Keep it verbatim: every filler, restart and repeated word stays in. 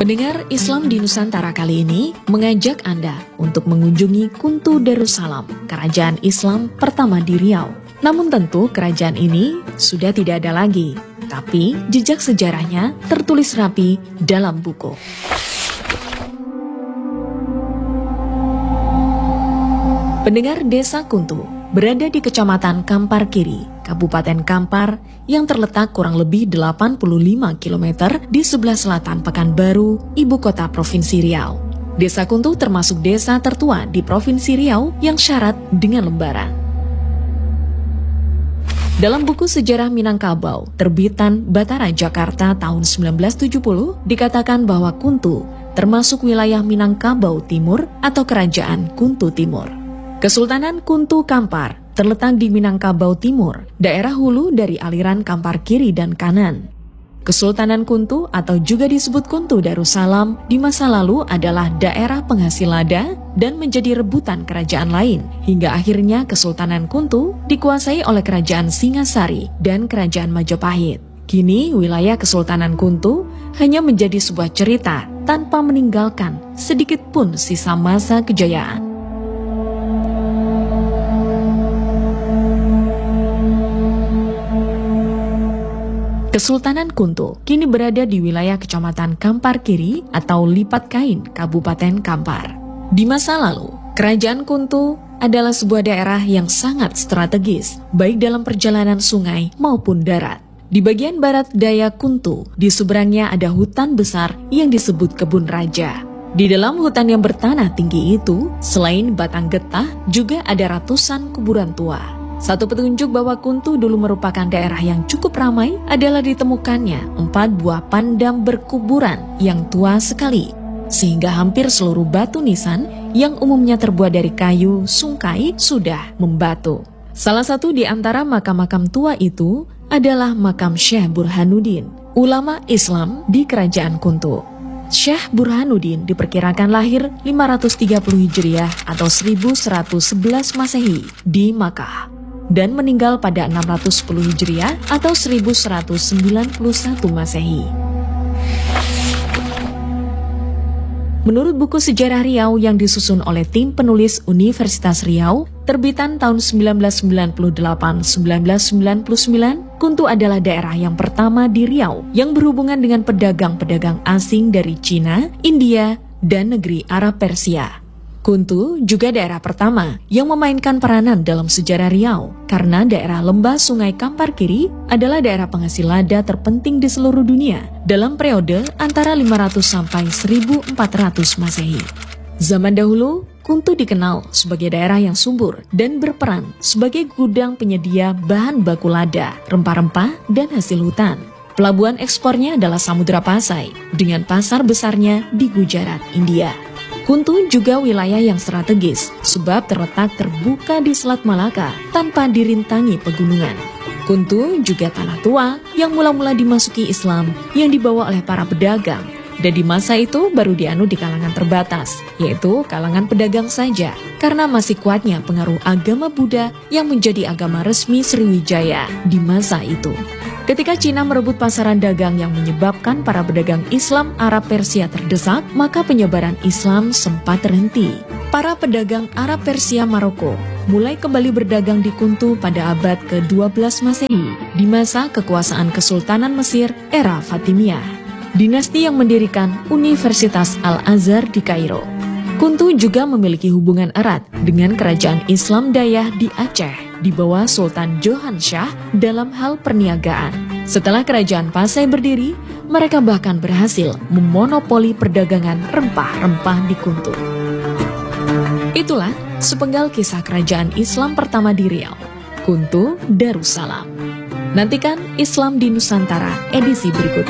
Pendengar Islam di Nusantara kali ini mengajak Anda untuk mengunjungi Kuntu Darussalam, kerajaan Islam pertama di Riau. Namun tentu kerajaan ini sudah tidak ada lagi, tapi jejak sejarahnya tertulis rapi dalam buku. Pendengar, Desa Kuntu berada di Kecamatan Kampar Kiri, Kabupaten Kampar, yang terletak kurang lebih delapan puluh lima kilometer di sebelah selatan Pekanbaru, ibu kota Provinsi Riau. Desa Kuntu termasuk desa tertua di Provinsi Riau yang syarat dengan lembaran. Dalam buku Sejarah Minangkabau, terbitan Batara Jakarta tahun sembilan belas tujuh puluh, dikatakan bahwa Kuntu termasuk wilayah Minangkabau Timur atau Kerajaan Kuntu Timur. Kesultanan Kuntu Kampar terletak di Minangkabau Timur, daerah hulu dari aliran Kampar Kiri dan Kanan. Kesultanan Kuntu atau juga disebut Kuntu Darussalam di masa lalu adalah daerah penghasil lada dan menjadi rebutan kerajaan lain, hingga akhirnya Kesultanan Kuntu dikuasai oleh Kerajaan Singasari dan Kerajaan Majapahit. Kini wilayah Kesultanan Kuntu hanya menjadi sebuah cerita tanpa meninggalkan sedikit pun sisa masa kejayaan. Kesultanan Kuntu kini berada di wilayah Kecamatan Kampar Kiri atau Lipat Kain, Kabupaten Kampar. Di masa lalu, Kerajaan Kuntu adalah sebuah daerah yang sangat strategis, baik dalam perjalanan sungai maupun darat. Di bagian barat daya Kuntu, di seberangnya ada hutan besar yang disebut Kebun Raja. Di dalam hutan yang bertanah tinggi itu, selain batang getah, juga ada ratusan kuburan tua. Satu petunjuk bahwa Kuntu dulu merupakan daerah yang cukup ramai adalah ditemukannya empat buah pandam berkuburan yang tua sekali, sehingga hampir seluruh batu nisan yang umumnya terbuat dari kayu sungkai sudah membatu. Salah satu di antara makam-makam tua itu adalah makam Syekh Burhanuddin, ulama Islam di Kerajaan Kuntu. Syekh Burhanuddin diperkirakan lahir lima ratus tiga puluh Hijriah atau seribu seratus sebelas Masehi di Makkah, dan meninggal pada enam ratus sepuluh Hijriah atau seribu seratus sembilan puluh satu Masehi. Menurut buku Sejarah Riau yang disusun oleh tim penulis Universitas Riau, terbitan tahun sembilan belas sembilan puluh delapan sampai sembilan belas sembilan puluh sembilan, Kuntu adalah daerah yang pertama di Riau yang berhubungan dengan pedagang-pedagang asing dari Cina, India, dan negeri Arab Persia. Kuntu juga daerah pertama yang memainkan peranan dalam sejarah Riau karena daerah lembah Sungai Kampar Kiri adalah daerah penghasil lada terpenting di seluruh dunia dalam periode antara lima ratus sampai seribu empat ratus Masehi. Zaman dahulu, Kuntu dikenal sebagai daerah yang subur dan berperan sebagai gudang penyedia bahan baku lada, rempah-rempah, dan hasil hutan. Pelabuhan ekspornya adalah Samudra Pasai dengan pasar besarnya di Gujarat, India. Kuntu juga wilayah yang strategis sebab terletak terbuka di Selat Malaka tanpa dirintangi pegunungan. Kuntu juga tanah tua yang mula-mula dimasuki Islam yang dibawa oleh para pedagang, dan di masa itu baru dianut di kalangan terbatas, yaitu kalangan pedagang saja, karena masih kuatnya pengaruh agama Buddha yang menjadi agama resmi Sriwijaya di masa itu. Ketika Cina merebut pasaran dagang yang menyebabkan para pedagang Islam Arab Persia terdesak, maka penyebaran Islam sempat terhenti. Para pedagang Arab Persia Maroko mulai kembali berdagang di Kuntu pada abad ke dua belas Masehi, di masa kekuasaan Kesultanan Mesir era Fatimiyah, dinasti yang mendirikan Universitas Al-Azhar di Kairo. Kuntu juga memiliki hubungan erat dengan kerajaan Islam Dayah di Aceh di bawah Sultan Johan Shah dalam hal perniagaan. Setelah kerajaan Pasai berdiri, mereka bahkan berhasil memonopoli perdagangan rempah-rempah di Kuntu. Itulah sepenggal kisah kerajaan Islam pertama di Riau, Kuntu Darussalam. Nantikan Islam di Nusantara edisi berikutnya.